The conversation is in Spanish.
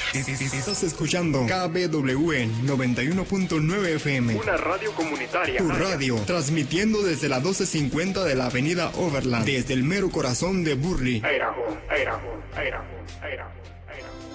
Estás escuchando KBWE 91.9 FM. Una radio comunitaria. Tu radio, transmitiendo desde la 1250 de la avenida Overland, desde el mero corazón de Burley. Idaho, Idaho, Idaho, Idaho.